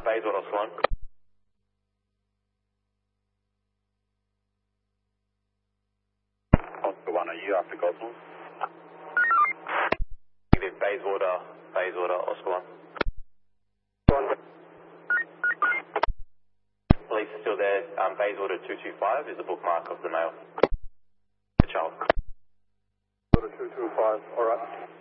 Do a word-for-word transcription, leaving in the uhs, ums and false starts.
Bayswater, Oscar one. Oscar one, are you after Gosnell? Negative, Bayswater, Bayswater, Oscar one. one. Police are still there. Um, Bayswater two two five is the bookmark of the mail. Charles. Bayswater two two five, alright.